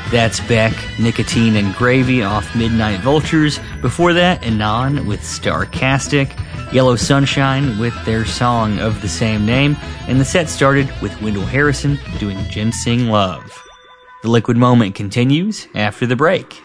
That's Beck, Nicotine and Gravy off Midnight Vultures. Before that, Anon with Starcastic, Yellow Sunshine with their song of the same name, and the set started with Wendell Harrison doing Ginseng Love. The Liquid Moment continues after the break.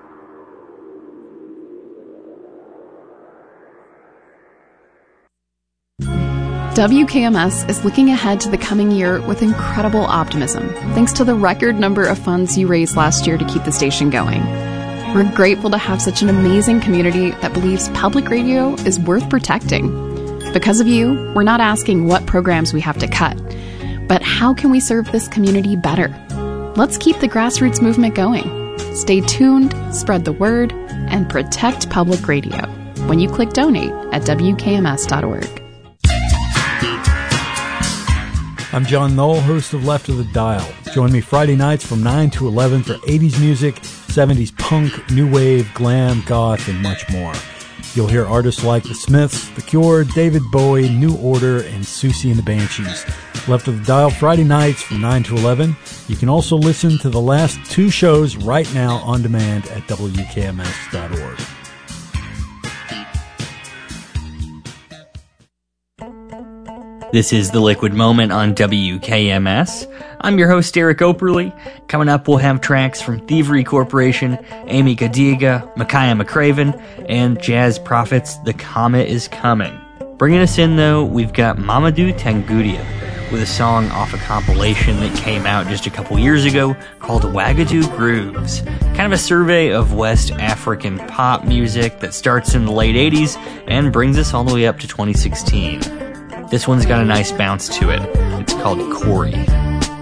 WKMS is looking ahead to the coming year with incredible optimism, thanks to the record number of funds you raised last year to keep the station going. We're grateful to have such an amazing community that believes public radio is worth protecting. Because of you, we're not asking what programs we have to cut, but how can we serve this community better? Let's keep the grassroots movement going. Stay tuned, spread the word, and protect public radio when you click donate at WKMS.org. I'm John Knoll, host of Left of the Dial. Join me Friday nights from 9 to 11 for 80s music, 70s punk, new wave, glam, goth, and much more. You'll hear artists like The Smiths, The Cure, David Bowie, New Order, and Susie and the Banshees. Left of the Dial Friday nights from 9 to 11. You can also listen to the last two shows right now on demand at WKMS.org. This is The Liquid Moment on WKMS. I'm your host, Eric Operly. Coming up, we'll have tracks from Thievery Corporation, Amy Gadiga, Micaiah McCraven, and Jazz Prophets, The Comet is Coming. Bringing us in, though, we've got Mamadou Tangudia with a song off a compilation that came out just a couple years ago called Wagadoo Grooves. Kind of a survey of West African pop music that starts in the late 80s and brings us all the way up to 2016. This one's got a nice bounce to it. It's called Corey.